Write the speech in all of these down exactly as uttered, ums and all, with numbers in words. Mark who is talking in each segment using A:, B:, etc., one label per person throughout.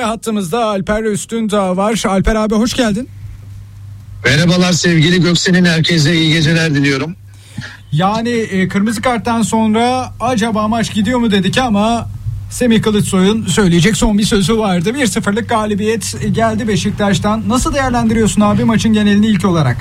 A: Hattımızda Alper Üstündağ var. Alper abi hoş geldin.
B: Merhabalar sevgili Göksel'in, herkese iyi geceler diliyorum.
A: Yani e, kırmızı karttan sonra acaba maç gidiyor mu dedik ama Semih Kılıçsoy'un söyleyecek son bir sözü vardı. bir sıfırlık galibiyet geldi Beşiktaş'tan. Nasıl değerlendiriyorsun abi maçın genelini ilk olarak?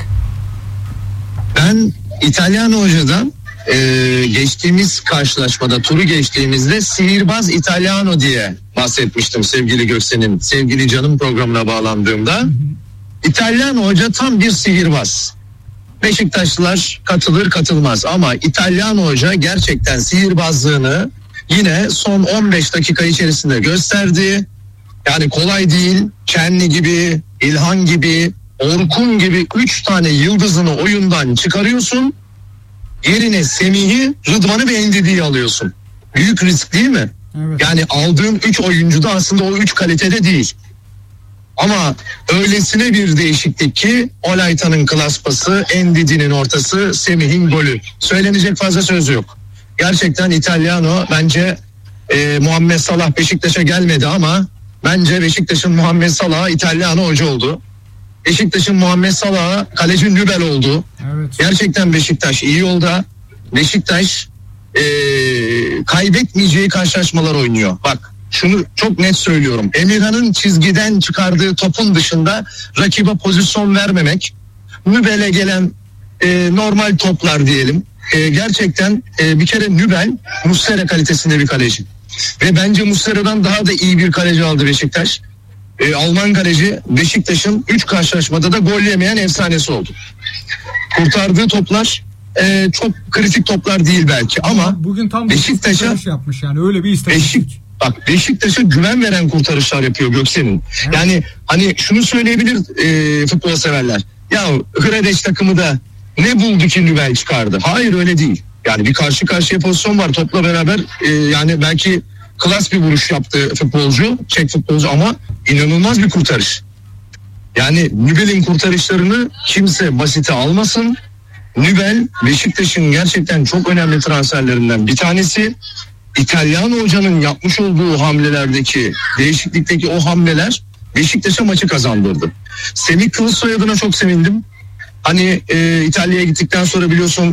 B: Ben İtalyan hocadan e, geçtiğimiz karşılaşmada, turu geçtiğimizde sihirbaz İtalyano diye bahsetmiştim sevgili Göksel'in, sevgili canım programına bağlandığımda. Hı hı. İtalyan hoca tam bir sihirbaz. Beşiktaşlılar katılır katılmaz ama İtalyan hoca gerçekten sihirbazlığını yine son on beş dakika içerisinde gösterdi. Yani kolay değil. Kenni gibi, İlhan gibi, Orkun gibi üç tane yıldızını oyundan çıkarıyorsun. Yerine Semih'i, Rıdvan'ı ve Endidi'yi alıyorsun. Büyük risk değil mi? Evet. Yani aldığın üç oyuncu da aslında o üç kalitede değil. Ama öylesine bir değişiklik ki Olaytan'ın klas pası, Endidi'nin ortası, Semih'in golü. Söylenecek fazla söz yok. Gerçekten İtalyano bence e, Muhammed Salah Beşiktaş'a gelmedi ama bence Beşiktaş'ın Muhammed Salah'a İtalyano hoca oldu. Beşiktaş'ın Muhammed Salah'a kaleci Nübel oldu. Evet. Gerçekten Beşiktaş iyi yolda. Beşiktaş e, kaybetmeyeceği karşılaşmalar oynuyor. Bak şunu çok net söylüyorum. Emirhan'ın çizgiden çıkardığı topun dışında rakibe pozisyon vermemek, Nübel'e gelen e, normal toplar diyelim. E, gerçekten e, bir kere Nübel Muslera kalitesinde bir kaleci. Ve bence Muslera'dan daha da iyi bir kaleci aldı Beşiktaş. E, Alman kaleci Beşiktaş'ın üç karşılaşmada da gol yemeyen efsanesi oldu. Kurtardığı toplar e, çok kritik toplar değil belki ama
A: bugün tam
B: Beşiktaş'a
A: yapmış yani öyle bir istatistik.
B: Beşik, bak Beşiktaş'a güven veren kurtarışlar yapıyor Göksel'in. Evet. Yani hani şunu söyleyebilir e, futbol severler. Ya Hredeş takımı da ne buldu ki Nübel çıkardı? Hayır öyle değil. Yani bir karşı karşıya pozisyon var topla beraber e, yani belki klas bir vuruş yaptı futbolcu, Çek futbolcu ama inanılmaz bir kurtarış. Yani Nübel'in kurtarışlarını kimse basite almasın. Nübel Beşiktaş'ın gerçekten çok önemli transferlerinden bir tanesi. İtalyan hocanın yapmış olduğu hamlelerdeki, değişiklikteki o hamleler Beşiktaş'a maçı kazandırdı. Semih Kılıçsoy adına çok sevindim. Hani e, İtalya'ya gittikten sonra biliyorsun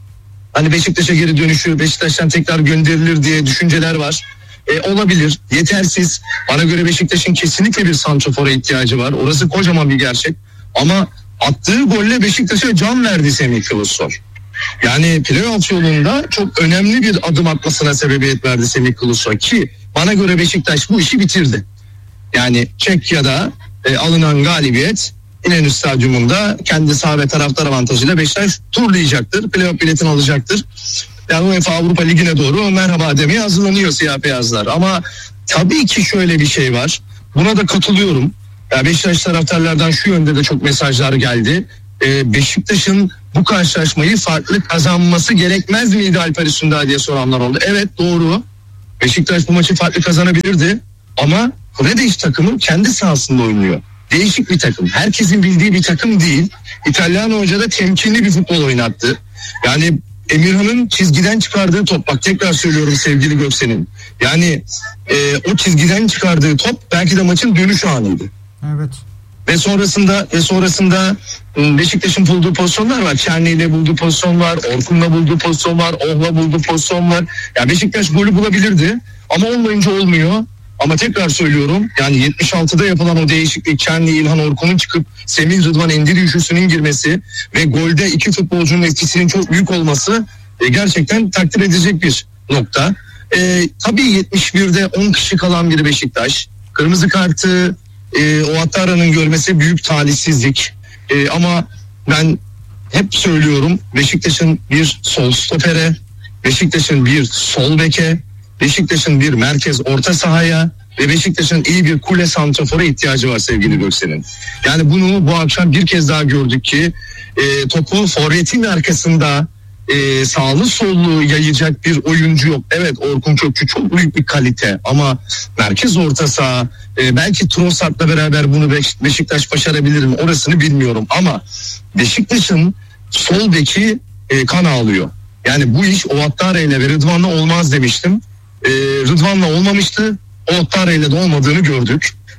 B: hani Beşiktaş'a geri dönüşü, Beşiktaş'tan tekrar gönderilir diye düşünceler var. E, olabilir, yetersiz. Bana göre Beşiktaş'ın kesinlikle bir santrafora ihtiyacı var. Orası kocaman bir gerçek. Ama attığı golle Beşiktaş'a can verdi Semih Kılıçsoy. Yani playoff yolunda çok önemli bir adım atmasına sebebiyet verdi Semih Kılıçsoy ki bana göre Beşiktaş bu işi bitirdi. Yani Çekya'da e, alınan galibiyet İnönü Stadyumunda kendi saha ve taraftar avantajıyla Beşiktaş turlayacaktır. Playoff biletini alacaktır. Yani UEFA Avrupa Ligi'ne doğru merhaba demeye hazırlanıyor siyah beyazlar. Ama tabii ki şöyle bir şey var. Buna da katılıyorum. Ya Beşiktaş taraftarlardan şu yönde de çok mesajlar geldi. Ee, Beşiktaş'ın bu karşılaşmayı farklı kazanması gerekmez miydi Alper Üstündağ diye soranlar oldu. Evet doğru. Beşiktaş bu maçı farklı kazanabilirdi. Ama Hredeş takımı kendi sahasında oynuyor. Değişik bir takım. Herkesin bildiği bir takım değil. İtalyan hoca da temkinli bir futbol oynattı. Yani Emirhan'ın çizgiden çıkardığı top, bak tekrar söylüyorum sevgili Göksel'in. Yani e, o çizgiden çıkardığı top belki de maçın dönüş anıydı.
A: Evet.
B: Ve sonrasında ve sonrasında Beşiktaş'ın bulduğu pozisyonlar var. Çerni ile bulduğu pozisyon var. Orkun'la bulduğu pozisyon var. Oh'la bulduğu pozisyon var. Yani Beşiktaş golü bulabilirdi. Ama olmayınca olmuyor. Ama tekrar söylüyorum yani yetmiş altıda yapılan o değişiklik Çerni, İlhan, Orkun'un çıkıp Semih, Rıdvan, Endidi üçlüsünün girmesi ve golde iki futbolcunun etkisinin çok büyük olması e, gerçekten takdir edecek bir nokta. E, tabii yetmiş birde on kişi kalan bir Beşiktaş. Kırmızı kartı e, o Ouattara'nın görmesi büyük talihsizlik. E, ama ben hep söylüyorum Beşiktaş'ın bir sol stopere, Beşiktaş'ın bir sol beke, Beşiktaş'ın bir merkez orta sahaya ve Beşiktaş'ın iyi bir kule santrafora ihtiyacı var sevgili Göksel'in. Yani bunu bu akşam bir kez daha gördük ki e, topu forvetin arkasında e, sağlı sollu yayacak bir oyuncu yok. Evet Orkun Kökçü çok büyük bir kalite ama merkez orta saha e, belki Trossard'la beraber bunu Beşiktaş başarabilir mi orasını bilmiyorum ama Beşiktaş'ın sol beki e, kan ağlıyor. Yani bu iş Ouattara ile ve Rıdvan'la olmaz demiştim. Ee, Rıdvan'la olmamıştı. Ouattara ile de olmadığını gördük.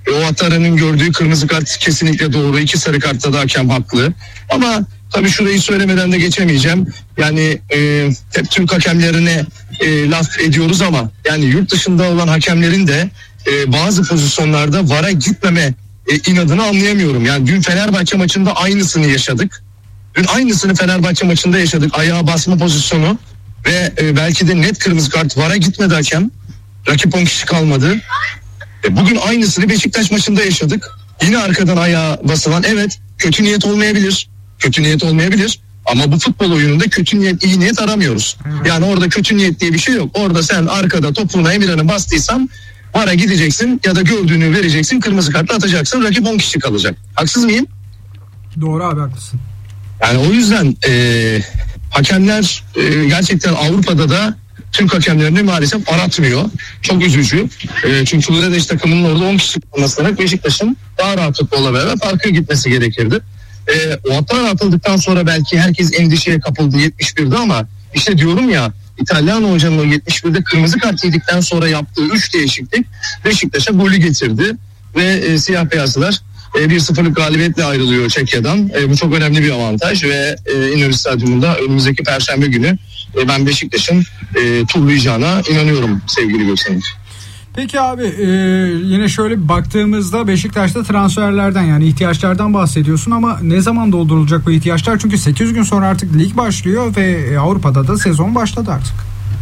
B: E, o Ouattara'nın gördüğü kırmızı kart kesinlikle doğru. İki sarı kartta da hakem haklı. Ama tabii şurayı söylemeden de geçemeyeceğim. Yani e, hep Türk hakemlerine e, laf ediyoruz ama yani yurt dışında olan hakemlerin de e, bazı pozisyonlarda V A R'a gitmeme e, inadını anlayamıyorum. Yani dün Fenerbahçe maçında aynısını yaşadık. Dün aynısını Fenerbahçe maçında yaşadık. Ayağa basma pozisyonu ve e, belki de net kırmızı kart. V A R'a gitmedi hakem. Rakip on kişi kalmadı. E, bugün aynısını Beşiktaş maçında yaşadık. Yine arkadan ayağa basılan, evet kötü niyet olmayabilir. Kötü niyet olmayabilir. Ama bu futbol oyununda kötü niyet, iyi niyet aramıyoruz. Yani orada kötü niyet diye bir şey yok. Orada sen arkada topuğuna Emirhan'ı bastıysan V A R'a gideceksin ya da gördüğünü vereceksin, kırmızı kartla atacaksın. Rakip on kişi kalacak. Haksız mıyım?
A: Doğru abi, haklısın.
B: Yani o yüzden e, hakemler e, gerçekten Avrupa'da da Türk hakemlerini maalesef aratmıyor. Çok üzücü. E, çünkü Hıradeş takımının orada on kişi kalmasına Beşiktaş'ın daha rahat futbolla beraber farkı gitmesi gerekirdi. E, o hatlar atıldıktan sonra belki herkes endişeye kapıldı, yetmiş birde, ama işte diyorum ya, İtalyan hocanın o yetmiş birde kırmızı kart yedikten sonra yaptığı üç değişiklik Beşiktaş'a golü getirdi ve e, siyah beyazlılar e, bir sıfırlık galibiyetle ayrılıyor Çekya'dan. E, bu çok önemli bir avantaj ve e, İnönü Stadyumunda önümüzdeki Perşembe günü e, ben Beşiktaş'ın e, turlayacağına inanıyorum sevgili Göksen.
A: Peki abi, e, yine şöyle bir baktığımızda Beşiktaş'ta transferlerden, yani ihtiyaçlardan bahsediyorsun ama ne zaman doldurulacak bu ihtiyaçlar? Çünkü sekiz gün sonra artık lig başlıyor ve Avrupa'da da sezon başladı artık.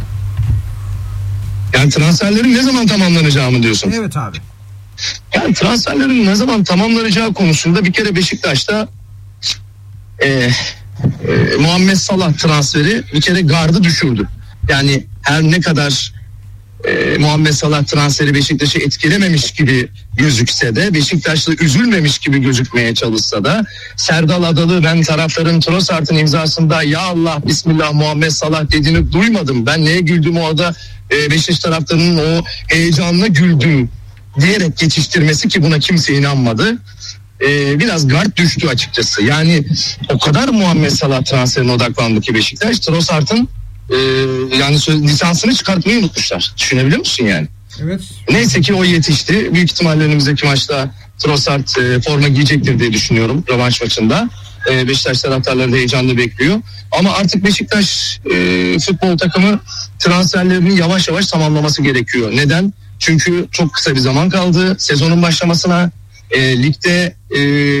B: Yani transferlerin ne zaman tamamlanacağı mı diyorsun?
A: Evet abi.
B: Yani transferlerin ne zaman tamamlanacağı konusunda bir kere Beşiktaş'ta e, e, Muhammed Salah transferi bir kere gardı düşürdü. Yani her ne kadar e, Muhammed Salah transferi Beşiktaş'ı etkilememiş gibi gözükse de, Beşiktaş'ta üzülmemiş gibi gözükmeye çalışsa da, Serdal Adalı ben taraftarın Trossard'ın imzasında ya Allah Bismillah Muhammed Salah dediğini duymadım. Ben neye güldüm orada, e, Beşiktaş taraftarının o heyecanına güldüm diyerek geçiştirmesi, ki buna kimse inanmadı. Ee, biraz gard düştü açıkçası. Yani o kadar Muhammed Salah transferine odaklandı ki Beşiktaş, Trossard'ın e, yani söz, lisansını çıkartmayı unutmuşlar. Düşünebiliyor musun yani?
A: Evet.
B: Neyse ki o yetişti. Büyük ihtimalle önümüzdeki maçta Trossard e, forma giyecektir diye düşünüyorum rövanş maçında. E, Beşiktaş taraftarları da heyecanla bekliyor. Ama artık Beşiktaş e, futbol takımı transferlerini yavaş yavaş tamamlaması gerekiyor. Neden? Çünkü çok kısa bir zaman kaldı sezonun başlamasına. E, ligde e,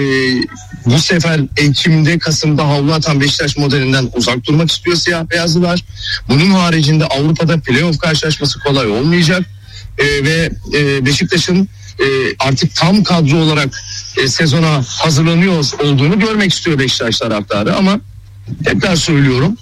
B: bu sefer Ekim'de, Kasım'da havlu atan Beşiktaş modelinden uzak durmak istiyor siyah beyazlılar. Bunun haricinde Avrupa'da playoff karşılaşması kolay olmayacak. E, ve e, Beşiktaş'ın e, artık tam kadro olarak e, sezona hazırlanıyor olduğunu görmek istiyor Beşiktaş taraftarı. Ama tekrar söylüyorum,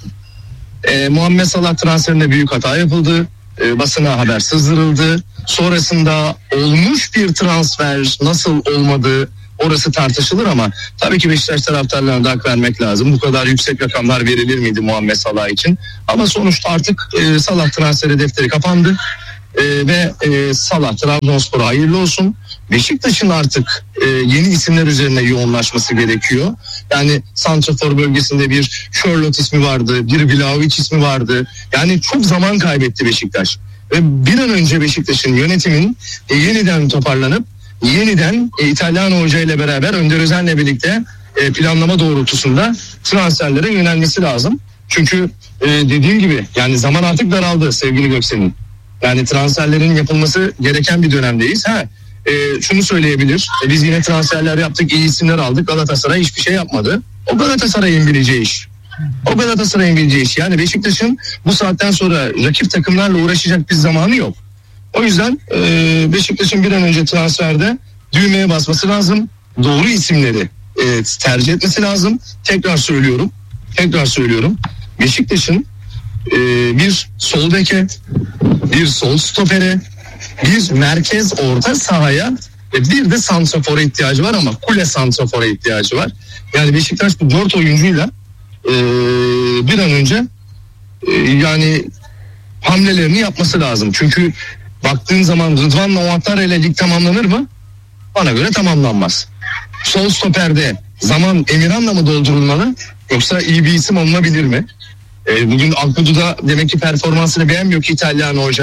B: e, Muhammed Salah transferinde büyük hata yapıldı. E, basına haber sızdırıldı. Sonrasında olmuş bir transfer nasıl olmadığı orası tartışılır, ama tabii ki Beşiktaş taraftarlarına da hak vermek lazım. Bu kadar yüksek rakamlar verilir miydi Muhammed Salah için? Ama sonuçta artık e, Salah transferi defteri kapandı. E, ve e, Salah Trabzonspor'a hayırlı olsun. Beşiktaş'ın artık e, yeni isimler üzerine yoğunlaşması gerekiyor. Yani santrafor bölgesinde bir Charlotte ismi vardı, bir Vlahovic ismi vardı. Yani çok zaman kaybetti Beşiktaş. Ve bir an önce Beşiktaş'ın yönetimin e, yeniden toparlanıp yeniden e, İtalyan Hoca ile beraber Önder Özen'le birlikte e, planlama doğrultusunda transferlere yönelmesi lazım. Çünkü e, dediğim gibi yani zaman artık daraldı sevgili Göksen'in. Yani transferlerin yapılması gereken bir dönemdeyiz. Ha, e, şunu söyleyebilir. E, biz yine transferler yaptık, iyi isimler aldık. Galatasaray hiçbir şey yapmadı. O Galatasaray'ın bileceği iş. O Galatasaray'ın bileceği iş. Yani Beşiktaş'ın bu saatten sonra rakip takımlarla uğraşacak bir zamanı yok. O yüzden e, Beşiktaş'ın bir an önce transferde düğmeye basması lazım. Doğru isimleri e, tercih etmesi lazım. Tekrar söylüyorum. Tekrar söylüyorum. Beşiktaş'ın e, bir sol beke, bir sol stopere, bir merkez orta sahaya ve bir de santrafora ihtiyacı var, ama kule santrafora ihtiyacı var. Yani Beşiktaş bu dört oyuncuyla e, bir an önce e, yani hamlelerini yapması lazım. Çünkü baktığın zaman Rıdvan'la Ouattara ile lig tamamlanır mı? Bana göre tamamlanmaz. Sol stoperde zaman Emirhan'la mı doldurulmalı, yoksa iyi bir isim alınabilir mi? E, bugün Akbudu'da demek ki performansını beğenmiyor ki İtalyan Hoca.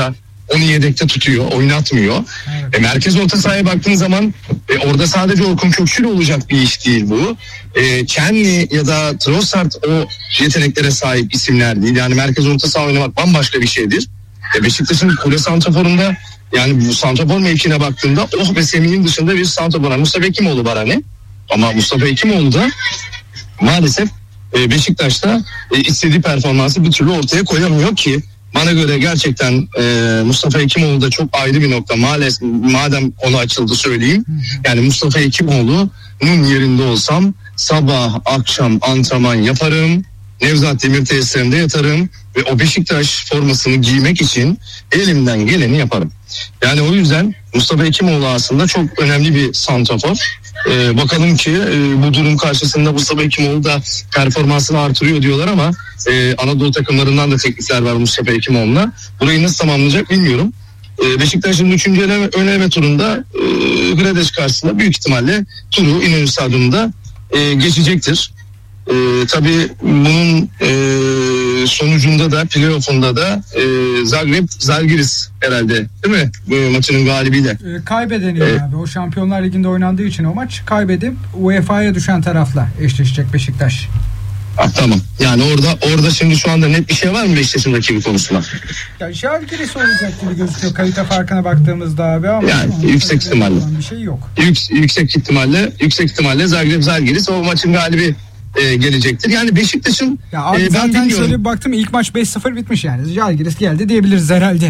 B: onu yedekte tutuyor, oynatmıyor.
A: Evet.
B: E, merkez orta sahaya baktığın zaman e, orada sadece Orkun Kökçü'yle olacak bir iş değil bu. E, Kenny ya da Trossard o yeteneklere sahip isimler değil. Yani merkez orta saha oynamak bambaşka bir şeydir. E, Beşiktaş'ın kule santraforunda, yani bu santrafor mevkine baktığında Oh ve Semih'in dışında bir santrafor. Mustafa Hekimoğlu var hani. Ama Mustafa Hekimoğlu da maalesef e, Beşiktaş'ta e, istediği performansı bir türlü ortaya koyamıyor ki bana göre gerçekten e, Mustafa Hekimoğlu da çok ayrı bir nokta. Maalesef, madem onu açıldı söyleyeyim. Yani Mustafa Hekimoğlu'nun yerinde olsam sabah akşam antrenman yaparım. Nevzat Demir tesislerinde yatarım ve o Beşiktaş formasını giymek için elimden geleni yaparım. Yani o yüzden Mustafa Hekimoğlu aslında çok önemli bir santrafor. Ee, bakalım ki e, bu durum karşısında Mustafa Hekimoğlu da performansını artırıyor diyorlar ama e, Anadolu takımlarından da teklifler var Mustafa Hekimoğlu'na. Burayı nasıl tamamlayacak bilmiyorum. E, Beşiktaş'ın üçüncü eleme, ön eleme turunda e, Hredeş karşısında büyük ihtimalle turu İnönü Stadyumu'nda e, geçecektir. Ee, tabii bunun e, sonucunda da playoff'unda da e, Zagreb Zalgiris herhalde değil mi? Bu maçının galibiyle.
A: E, kaybedeni
B: Evet.
A: abi. O Şampiyonlar Ligi'nde oynandığı için o maç kaybedip U E F A'ya düşen tarafla eşleşecek Beşiktaş.
B: Ah, tamam. Yani orada orada şimdi şu anda net bir şey var mı Beşiktaş'ın rakibi konusunda?
A: Ya Žalgiris olacak gibi gözüküyor kalite farkına baktığımızda abi ama
B: Yani
A: şu an
B: yüksek ihtimalle.
A: bir şey yok.
B: Yük, yüksek ihtimalle yüksek ihtimalle Zagreb Zalgiris o maçın galibi e, gelecektir. Yani Beşiktaş'ın
A: Ya abi
B: e, ben
A: zaten
B: bilmiyorum.
A: şöyle bir baktım ilk maç beş sıfır bitmiş yani. Žalgiris geldi diyebiliriz herhalde.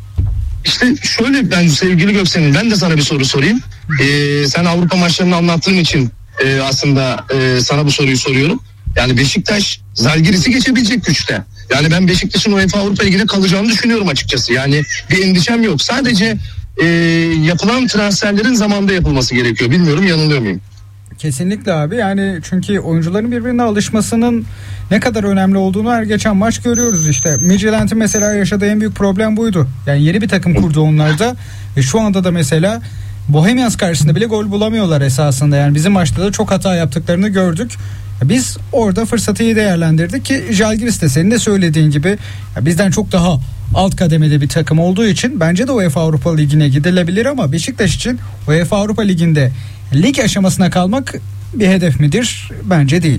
B: İşte şöyle, ben sevgili Göksen'in ben de sana bir soru sorayım. Ee, sen Avrupa maçlarını anlattığın için e, aslında e, sana bu soruyu soruyorum. Yani Beşiktaş Zalgiris'i geçebilecek güçte. Yani ben Beşiktaş'ın UEFA Avrupa Ligi'ne kalacağını düşünüyorum açıkçası. Yani bir endişem yok. Sadece e, yapılan transferlerin zamanda yapılması gerekiyor. Bilmiyorum, yanılıyor muyum?
A: Kesinlikle abi yani çünkü oyuncuların birbirine alışmasının ne kadar önemli olduğunu her geçen maç görüyoruz işte. Midtjylland'ın mesela yaşadığı en büyük problem buydu. Yani yeni bir takım kurdu onlar da ve şu anda da mesela Bohemians karşısında bile gol bulamıyorlar esasında. Yani bizim maçta da çok hata yaptıklarını gördük. Biz orada fırsatı iyi değerlendirdik ki Žalgiris de senin de söylediğin gibi bizden çok daha alt kademede bir takım olduğu için bence de UEFA Avrupa Ligi'ne gidilebilir ama Beşiktaş için UEFA Avrupa Ligi'nde lig aşamasına kalmak bir hedef midir? Bence değil.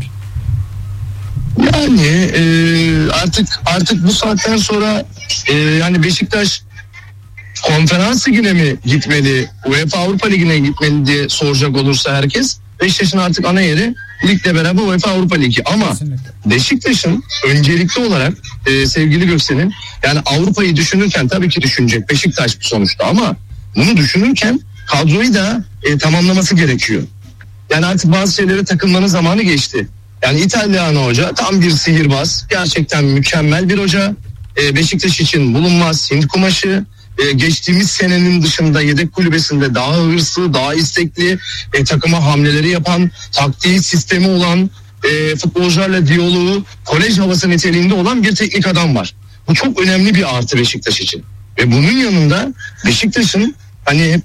B: Yani e, artık artık bu saatten sonra e, yani Beşiktaş Konferans Ligi'ne mi gitmeli, UEFA Avrupa Ligi'ne gitmeli diye soracak olursa herkes, Beşiktaş'ın artık ana yeri ligle beraber UEFA Avrupa Ligi. Ama
A: Kesinlikle.
B: Beşiktaş'ın öncelikli olarak e, sevgili Göksen'in, yani Avrupa'yı düşünürken tabii ki düşünecek Beşiktaş sonuçta, ama bunu düşünürken kadroyu da e, tamamlaması gerekiyor. Yani artık bazı şeylere takılmanın zamanı geçti. Yani İtalyan hoca tam bir sihirbaz, gerçekten mükemmel bir hoca. E, Beşiktaş için bulunmaz Hint kumaşı. Ee, geçtiğimiz senenin dışında yedek kulübesinde daha hırslı, daha istekli, e, takıma hamleleri yapan, taktiği, sistemi olan, e, futbolcularla diyaloğu, kolej havası niteliğinde olan bir teknik adam var. Bu çok önemli bir artı Beşiktaş için. Ve bunun yanında Beşiktaş'ın hani hep